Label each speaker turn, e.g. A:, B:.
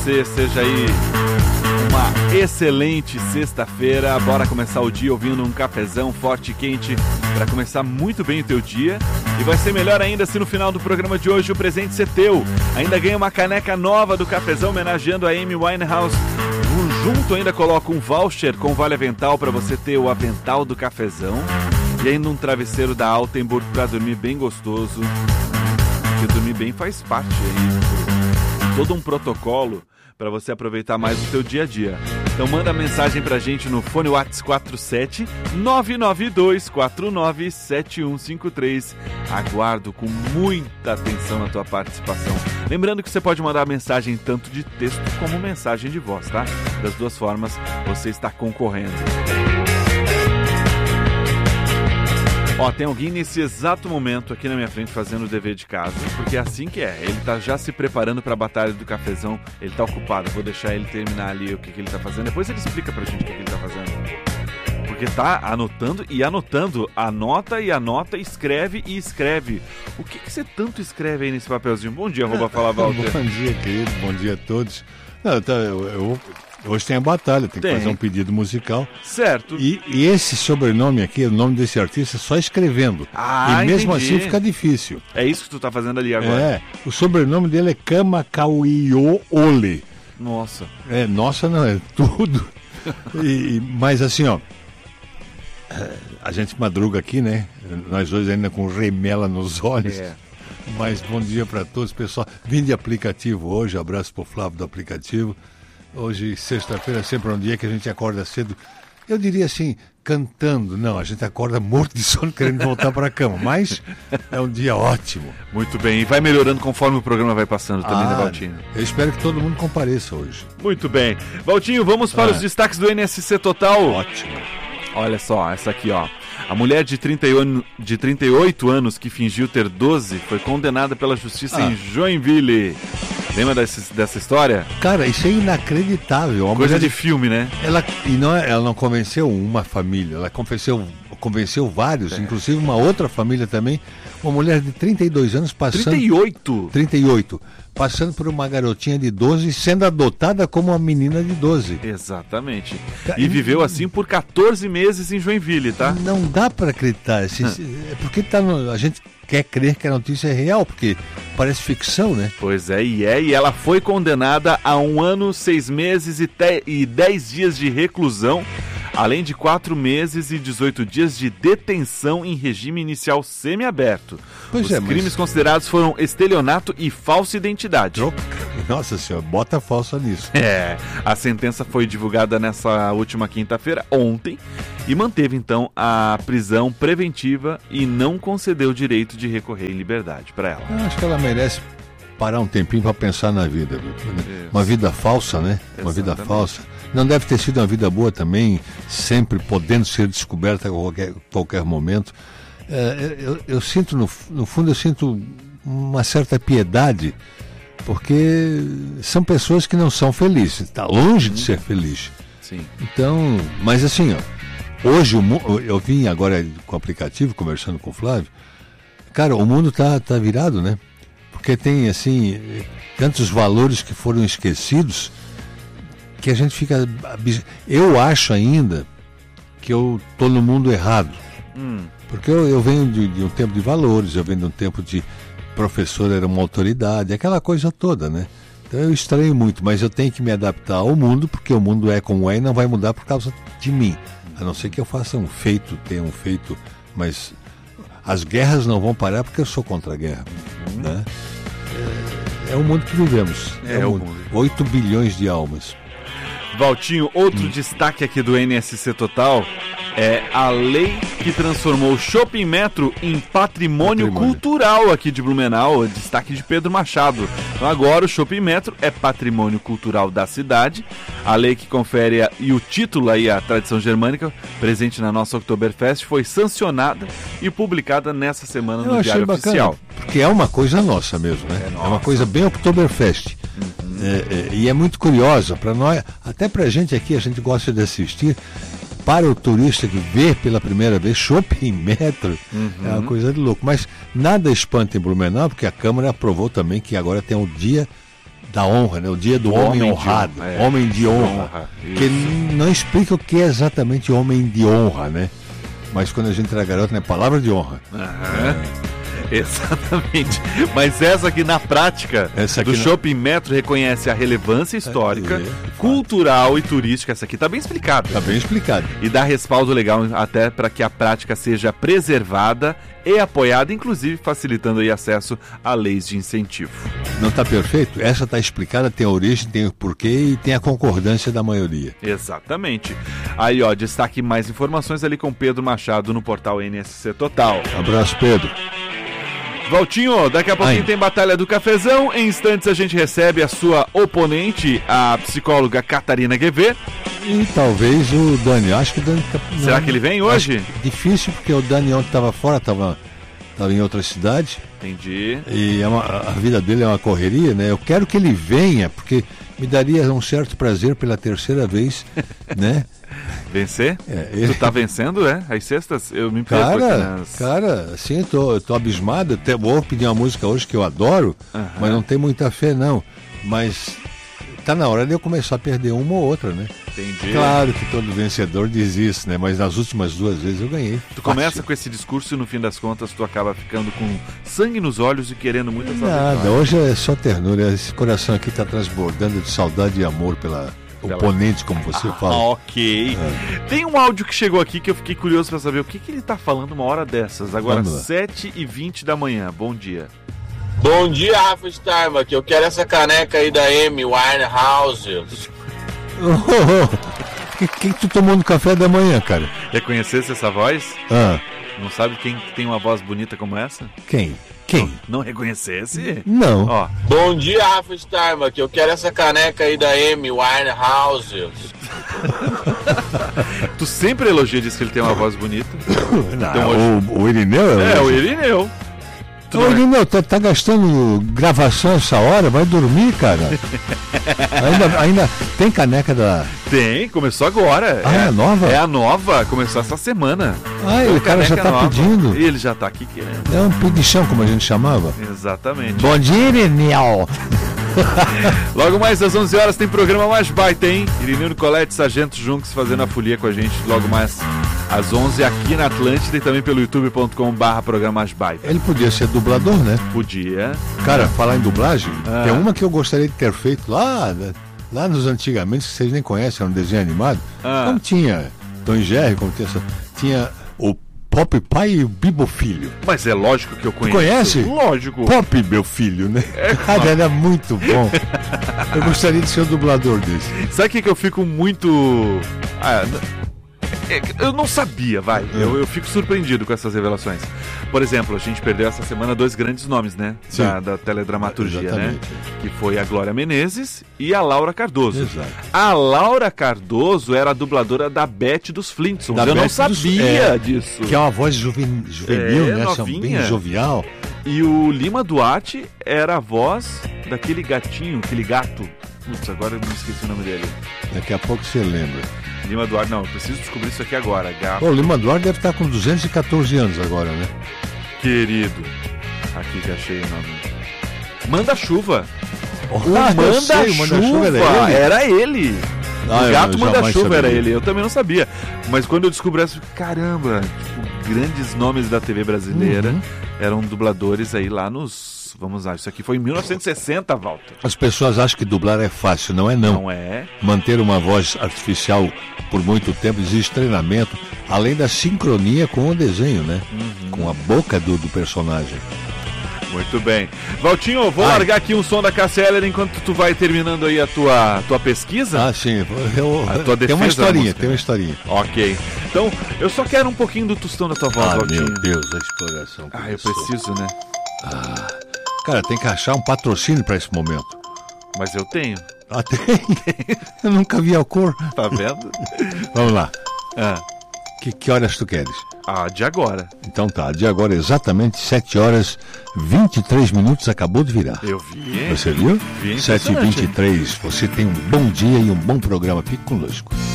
A: você, seja aí uma excelente sexta-feira. Bora começar o dia ouvindo um cafezão forte e quente para começar muito bem o teu dia. E vai ser melhor ainda se no final do programa de hoje o presente ser teu. Ainda ganha uma caneca nova do cafezão homenageando a Amy Winehouse. Junto ainda coloca um voucher com vale avental para você ter o avental do cafezão. E ainda um travesseiro da Altenburg para dormir bem gostoso. Porque dormir bem faz parte aí. Todo um protocolo para você aproveitar mais o teu dia a dia. Então manda mensagem pra gente no fone WhatsApp 47 992 49 7153. Aguardo com muita atenção a tua participação. Lembrando que você pode mandar mensagem tanto de texto como mensagem de voz, tá? Das duas formas você está concorrendo. Ó, tem alguém nesse exato momento aqui na minha frente fazendo o dever de casa, porque é assim que é. Ele tá já se preparando para a batalha do cafezão, ele tá ocupado, vou deixar ele terminar ali o que ele tá fazendo, depois ele explica pra gente o que ele tá fazendo. Porque tá anotando e anotando, anota e anota, escreve e escreve. O que você tanto escreve aí nesse papelzinho? Bom dia, Fala Walter.
B: Bom dia, querido, bom dia a todos. Não, hoje tem a batalha, tem que fazer um pedido musical.
A: Certo.
B: E esse sobrenome aqui, o nome desse artista, só escrevendo. E mesmo assim fica difícil.
A: É isso que tu tá fazendo ali agora?
B: É, o sobrenome dele é Kamakauiole.
A: Nossa.
B: Nossa não, é tudo. Mas assim, ó, a gente madruga aqui, né? Nós dois ainda com remela nos olhos. Mas bom dia para todos, pessoal. Vim de aplicativo hoje, abraço pro Flávio do aplicativo. Hoje, sexta-feira, é sempre um dia que a gente acorda cedo. Eu diria assim, cantando. Não, a gente acorda morto de sono querendo voltar para a cama. Mas é um dia ótimo.
A: Muito bem. E vai melhorando conforme o programa vai passando também, né, Valtinho?
B: Eu espero que todo mundo compareça hoje.
A: Muito bem. Valtinho, vamos para os destaques do NSC Total.
B: Ótimo.
A: Olha só, essa aqui, ó. A mulher de 38 anos que fingiu ter 12 foi condenada pela justiça em Joinville. Lembra dessa história?
B: Cara, isso é inacreditável.
A: Uma coisa de filme, né?
B: Ela não convenceu uma família, ela convenceu vários, inclusive uma outra família também. Uma mulher de 32 anos passando... 38. Passando por uma garotinha de 12 sendo adotada como uma menina de 12.
A: Exatamente. E viveu assim por 14 meses em Joinville, tá?
B: Não dá para acreditar. Porque a gente quer crer que a notícia é real, porque parece ficção, né?
A: Pois é, e ela foi condenada a 1 ano, 6 meses e 10 dias de reclusão, além de 4 meses e 18 dias de detenção em regime inicial semiaberto. Os crimes considerados foram estelionato e falsa identidade.
B: Nossa senhora, bota falsa nisso.
A: A sentença foi divulgada nessa última quinta-feira, ontem, e manteve então a prisão preventiva e não concedeu o direito de recorrer em liberdade para ela.
B: Eu acho que ela merece parar um tempinho para pensar na vida. Uma vida falsa, né? Uma vida falsa. Não deve ter sido uma vida boa também, sempre podendo ser descoberta a qualquer momento. Eu sinto, no fundo, eu sinto uma certa piedade, porque são pessoas que não são felizes, está longe de ser feliz.
A: Sim.
B: Então, mas assim, ó, hoje eu vim agora com o aplicativo, conversando com o Flávio, cara, o mundo tá virado, né? Porque tem, assim, tantos valores que foram esquecidos, que a gente fica... Eu acho ainda que eu tô no mundo errado. Porque eu venho de um tempo de valores, eu venho de um tempo de professor era uma autoridade, aquela coisa toda, né? Então eu estranho muito, mas eu tenho que me adaptar ao mundo, porque o mundo é como é e não vai mudar por causa de mim. A não ser que eu faça tenha um feito, mas as guerras não vão parar porque eu sou contra a guerra, né? É o mundo que vivemos. É o mundo. 8 bilhões de almas.
A: Valtinho, outro destaque aqui do NSC Total é a lei que transformou o Shopping Metro em patrimônio cultural aqui de Blumenau, destaque de Pedro Machado. Então agora o Shopping Metro é patrimônio cultural da cidade. A lei que confere o título aí à tradição germânica, presente na nossa Oktoberfest, foi sancionada e publicada nessa semana no Diário Oficial.
B: Porque é uma coisa nossa mesmo, né? É uma coisa bem Oktoberfest. E é muito curiosa para nós, até pra gente aqui, a gente gosta de assistir. Para o turista que vê pela primeira vez Shopping Metro, é uma coisa de louco. Mas nada espanta em Blumenau, porque a Câmara aprovou também que agora tem o Dia da honra, né? O dia do homem honrado, homem de honra. Que não explica o que é exatamente homem de honra, né? Mas quando a gente era garoto, né? Palavra de honra.
A: Exatamente. Mas essa aqui na prática do Shopping Metro reconhece a relevância histórica, cultural e turística. Essa aqui tá bem explicada.
B: Tá bem explicado.
A: E dá respaldo legal até para que a prática seja preservada e apoiada, inclusive facilitando aí acesso a leis de incentivo.
B: Não está perfeito? Essa está explicada, tem a origem, tem o porquê e tem a concordância da maioria.
A: Exatamente. Aí, ó, destaque mais informações ali com Pedro Machado no portal NSC Total.
B: Abraço, Pedro.
A: Valtinho, daqui a pouquinho tem Batalha do Cafezão. Em instantes a gente recebe a sua oponente, a psicóloga Catarina Guevê.
B: E talvez o Dani. Acho que o Dani...
A: Será que ele vem hoje?
B: Difícil, porque o Dani ontem estava fora, estava em outra cidade.
A: Entendi.
B: E a vida dele é uma correria, né? Eu quero que ele venha, porque me daria um certo prazer pela terceira vez, né?
A: Vencer? Tu tá vencendo, As sextas? Eu me perco
B: Cara, assim, eu tô abismado. Até vou pedir uma música hoje que eu adoro, mas não tem muita fé, não. Mas tá na hora de eu começar a perder uma ou outra, né?
A: Entendi.
B: Claro que todo vencedor diz isso, né? Mas nas últimas 2 vezes eu ganhei.
A: Tu começa com esse discurso e no fim das contas tu acaba ficando com sangue nos olhos e querendo muito essa
B: Nada,
A: vitória.
B: hoje é só ternura. Esse coração aqui tá transbordando de saudade e amor pela oponente, como você fala.
A: Ok. Tem um áudio que chegou aqui que eu fiquei curioso para saber o que ele tá falando uma hora dessas. Agora 7h20 da manhã. Bom dia.
C: Bom dia, Rafa Starma, que eu quero essa caneca aí da Amy Winehouse.
B: Que tu tomou no café da manhã, cara?
A: Reconhecesse essa voz? Não sabe quem tem uma voz bonita como essa?
B: Quem?
A: Não reconhecesse?
B: Não.
A: Ó.
C: Bom dia, Rafa Starma, que eu quero essa caneca aí da Amy Winehouse.
A: Tu sempre elogia, diz que ele tem uma voz bonita.
B: Então, hoje... o Irineu?
A: O Irineu.
B: Ô, Irineu, tá gastando gravação essa hora? Vai dormir, cara. ainda tem caneca da...
A: Tem, começou agora.
B: É a nova?
A: É a nova, começou essa semana.
B: O cara já tá pedindo.
A: Ele já tá aqui querendo.
B: É um pedichão, como a gente chamava.
A: Exatamente.
B: Bom dia, Irineu.
A: Logo mais às 11 horas tem programa mais baita, hein? Irineu Nicolete, Sargento Junks fazendo a folia com a gente logo mais às 11 aqui na Atlântida e também pelo youtube.com/programa mais baita.
B: Ele podia ser dublador, né?
A: Podia.
B: Cara, falar em dublagem, tem uma que eu gostaria de ter feito lá nos antigamente, que vocês nem conhecem, era um desenho animado. Não tinha Tom e Jerry, como tinha o Pop Pai e o Bibo Filho.
A: Mas é lógico que eu conheço.
B: Conhece?
A: Lógico.
B: Pop, meu filho, né? Cara, era muito bom. Eu gostaria de ser o dublador desse.
A: Sabe o que eu fico muito... eu não sabia, vai. Eu fico surpreendido com essas revelações. Por exemplo, a gente perdeu essa semana 2 grandes nomes, né? Da teledramaturgia,
B: exatamente,
A: né? Que foi a Glória Menezes e a Laura Cardoso.
B: Exato.
A: A Laura Cardoso era a dubladora da Beth dos Flintstones. Eu não sabia disso.
B: Que é uma voz juvenil, né?
A: Novinha.
B: Bem jovial.
A: E o Lima Duarte era a voz daquele gatinho, aquele gato. Putz, agora eu me esqueci o nome dele.
B: Daqui a pouco você lembra.
A: Lima Duarte, não, eu preciso descobrir isso aqui agora.
B: O Lima Duarte deve estar com 214 anos agora, né?
A: Querido. Aqui que achei o nome. Manda-chuva.
B: O Manda-chuva
A: era ele. O gato Manda-chuva era
B: sabia.
A: ele. Eu também não sabia. Mas quando eu descobri isso, caramba, tipo, grandes nomes da TV brasileira eram dubladores aí lá nos... Vamos lá, isso aqui foi em 1960, Walter.
B: As pessoas acham que dublar é fácil, não é não.
A: Não é.
B: Manter uma voz artificial por muito tempo exige treinamento, além da sincronia com o desenho, né? Com a boca do personagem.
A: Muito bem. Valtinho, vou largar aqui um som da Cássia Eller enquanto tu vai terminando aí a tua pesquisa.
B: Sim.
A: A tua defesa.
B: Tem uma historinha.
A: Ok. Então, eu só quero um pouquinho do tostão da tua voz, Valtinho.
B: Meu Deus, a exploração.
A: Eu preciso, né?
B: Cara, tem que achar um patrocínio para esse momento.
A: Mas eu tenho.
B: Tem? Eu nunca vi a cor.
A: Tá vendo?
B: Vamos lá. Que horas tu queres?
A: De agora.
B: Então tá, de agora exatamente 7h23, acabou de virar.
A: Eu vi.
B: Você viu?
A: Vi.
B: 7h23, você tem um bom dia e um bom programa. Fique conosco.